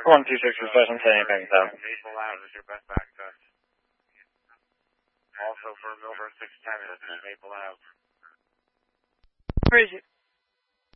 126 requesting 10 impact down. Maple Ave is your best back touch. Also for Milburn 610 is Maple Ave. Where is it?